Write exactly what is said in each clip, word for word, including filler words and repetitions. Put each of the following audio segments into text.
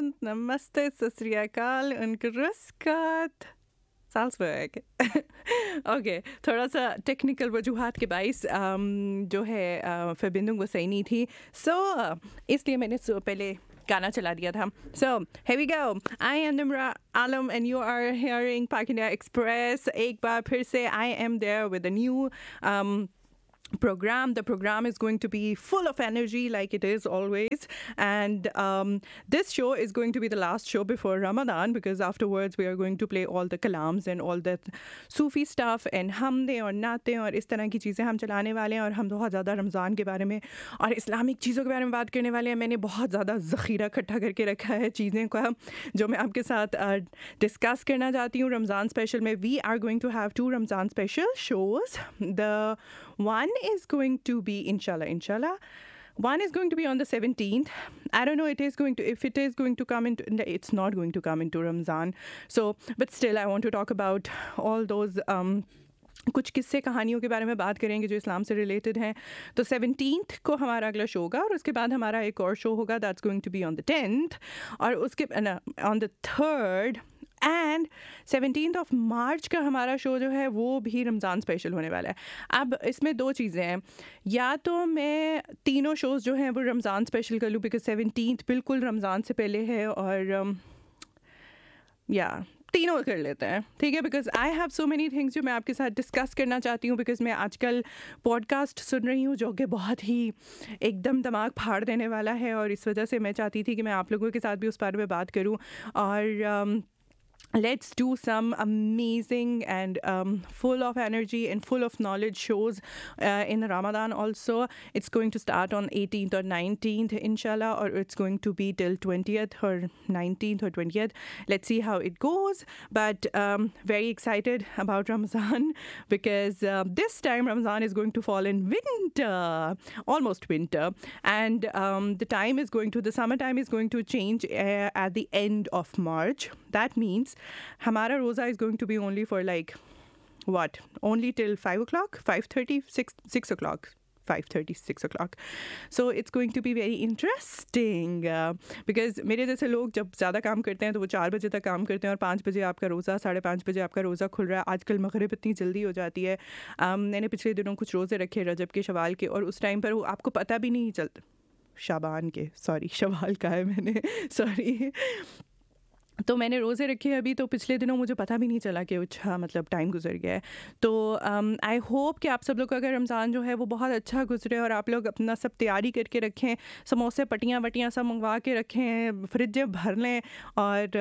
Namaste, Sat Sri Akal und Grüß Gott. Salzburg. Okay okay, थोड़ा सा technical वजूहात के बाइस um, जो है uh, verbindung वो सही नहीं थी सो so, uh, इसलिए मैंने so, पहले गाना चला दिया था सो here we go I am Nimra Alam and you are hearing Pak India Express एक बार फिर से I am there with a new um, program. The program is going to be full of energy like it is always, and um, this show is going to be the last show before Ramadan because afterwards we are going to play all the kalams and all that Sufi stuff and hamde और नाते और इस तरह की चीज़ें हम चलाने वाले हैं और हम बहुत ज़्यादा रमज़ान के बारे में और इस्लामिक चीज़ों के बारे में बात करने वाले हैं. मैंने बहुत ज़्यादा ज़ख़ीरा इकट्ठा करके रखा है चीज़ें का जो मैं आपके साथ डिस्कस करना चाहती हूँ रमज़ान स्पेशल में. We are going to have to Ramzan special shows. The one is going to be inshallah inshallah one is going to be on the seventeenth. I don't know it is going to if it is going to come into it's not going to come into Ramzan, so but still I want to talk about all those um कुछ किस्से कहानियों के बारे में बात करेंगे जो इस्लाम से रिलेटेड हैं. तो सेवनटीन्थ को हमारा अगला शो होगा और उसके बाद हमारा एक और शो होगा that's going to be on the tenth और उसके on the third and seventeenth of March का हमारा शो जो है वो भी रमज़ान स्पेशल होने वाला है. अब इसमें दो चीज़ें हैं, या तो मैं तीनों शोज़ जो हैं वो रमज़ान स्पेशल कर लूँ बिकॉज सेवनटीन्थ बिल्कुल रमज़ान से पहले है और या um, तीनों कर लेते हैं ठीक है because I have so many things जो मैं आपके साथ डिस्कस करना चाहती हूँ बिकॉज मैं आजकल पॉडकास्ट सुन रही हूँ जो कि बहुत ही एकदम दिमाग फाड़ देने वाला है और इस वजह से मैं चाहती थी कि मैं आप लोगों के साथ भी उस बारे में बात करूँ और um, let's do some amazing and um, full of energy and full of knowledge shows uh, in Ramadan also. It's going to start on eighteenth or nineteenth inshallah or it's going to be till twentieth or nineteenth or twentieth. Let's see how it goes, but um, very excited about Ramadan because uh, this time Ramadan is going to fall in winter, almost winter, and um, the time is going to the summertime is going to change uh, at the end of March. That means हमारा रोज़ा is going to be only for like what only till five o'clock five thirty six six o'clock five thirty six o'clock. So it's going to be very interesting uh, because मेरे जैसे लोग जब ज़्यादा काम करते हैं तो वो चार बजे तक काम करते हैं और पाँच बजे आपका रोज़ा साढ़े पाँच बजे आपका रोज़ा खुल रहा है. आजकल मगरिब इतनी जल्दी हो जाती है. um, मैंने पिछले दिनों कुछ रोज़े रखे रजब के शवाल के और उस टाइम पर वो आपको पता भी नहीं चलता शाबान के सॉरी शवाल का है मैंने सॉरी तो मैंने रोज़े रखे अभी तो पिछले दिनों मुझे पता भी नहीं चला कि अच्छा मतलब टाइम गुजर गया है. तो आई um, होप कि आप सब लोग का अगर रमज़ान जो है वो बहुत अच्छा गुजरे और आप लोग अपना सब तैयारी करके रखें, समोसे पटियाँ वटियाँ सब मंगवा के रखें, फ्रिज भर लें और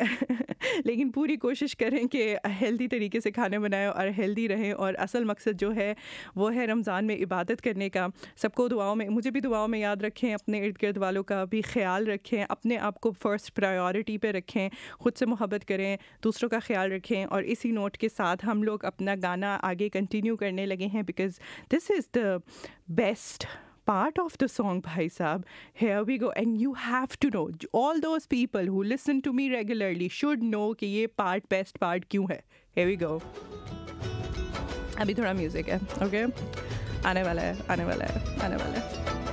um, लेकिन पूरी कोशिश करें कि हेल्दी तरीके से खाने बनाएं और हेल्दी रहें. और असल मकसद जो है वो है रमज़ान में इबादत करने का. सबको दुआओं में मुझे भी दुआओं में याद रखें, अपने इर्द गिर्द वालों का भी ख्याल रखें, अपने आप को फ़र्स्ट प्रायोरिटी पे रखें, खुद से मोहब्बत करें, दूसरों का ख्याल रखें. और इसी नोट के साथ हम लोग अपना गाना आगे कंटिन्यू करने लगे हैं because this is the best part of the song bhai sahab. Here we go and you have to know, all those people who listen to me regularly should know कि ये part best part क्यों है. Here we go. अभी थोड़ा music है okay okay? आने वाला है आने वाला है आने वाला है